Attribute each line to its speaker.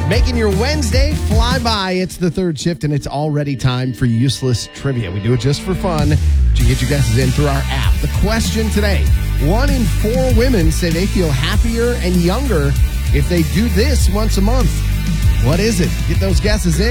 Speaker 1: Making your Wednesday fly by. It's the third shift, and it's already time for useless trivia. We do it just for fun. You get your guesses in through our app. The question today: 1 in 4 women say they feel happier and younger if they do this once a month. What is it? Get those guesses in.